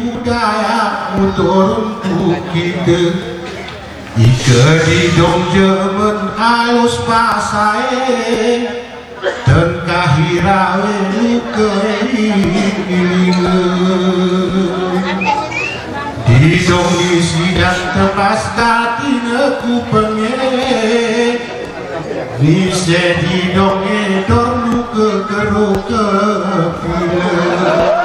budaya turun ku kitu ike didong jemen halus pasae dan kahirawe keilingan didong isi dan tepas katina ku pengen bisa didong edor nu kekeruk kepilah